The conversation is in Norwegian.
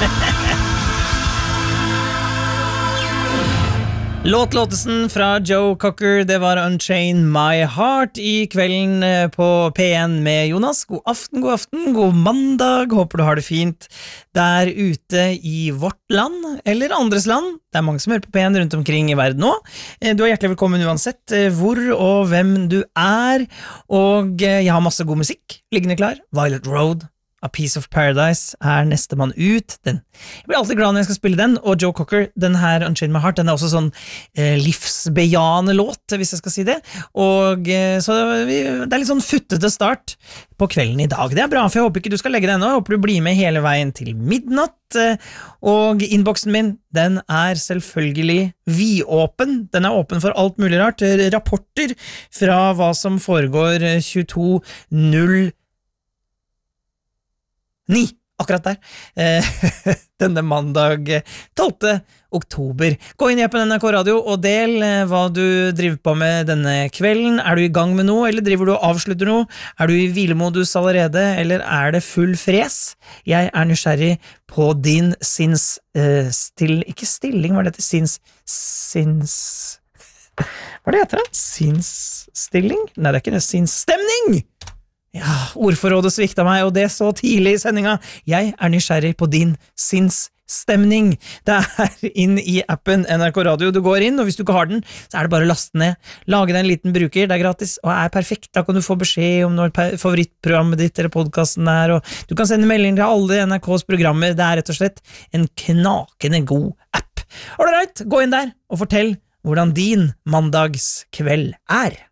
Låtesen fra Joe Cocker, det var Unchain My Heart I kvelden på P1 med Jonas. God aften, god mandag, håper du har det fint der ute I vårt land, eller andres land. Det mange som hører på P1 rundt omkring I verden nå. Du hjertelig velkommen uansett hvor og hvem du og jeg har masse god musikk liggende klar. Violet Road, A Piece of Paradise neste mann ut. Jeg blir alltid glad når jeg skal spille den, og Joe Cocker, den her Unchain My Heart, den også sånn livsbejane låt, hvis jeg skal si det. Og så det litt sånn futtete start på kvelden I dag. Det bra, for jeg håper ikke du skal legge deg ennå. Jeg håper du blir med hele veien til midnatt. Og innboksen min, den selvfølgelig vidåpen. Den åpen for alt mulig rart. Rapporter fra hva som foregår 22:09 akkurat der denne mandag 12. oktober. Gå inn I appen NRK Radio og del hva du driver på med denne kvelden. Du I gang med noe, eller driver du og avslutter noe? Du I hvilemodus allerede, eller det full fres? Jeg nysgjerrig på din ikke stilling, hva det heter? Hva det heter det? Sinnsstilling? Nei, det ikke det. Sinnsstemning! Ja, ordforrådet sviktet meg, og det så tidlig I sendinga. Jeg nysgjerrig på din sinnsstemning. Det inn I appen NRK Radio. Du går inn, og hvis du ikke har den, så det bare å laste ned. Lage deg en liten bruker, det gratis, og perfekt. Da kan du få beskjed om når favorittprogrammet ditt eller podcasten og du kan sende melding til alle NRKs programmer. Det rett og slett en knakende god app. Alright, gå inn der og fortell hvordan din mandagskveld